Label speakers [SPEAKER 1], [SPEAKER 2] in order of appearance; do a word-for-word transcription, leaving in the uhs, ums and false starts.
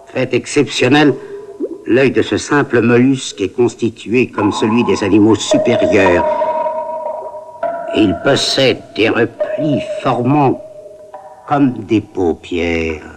[SPEAKER 1] Fait exceptionnel, l'œil de ce simple mollusque est constitué comme celui des animaux supérieurs. Il possède des replis formant comme des paupières.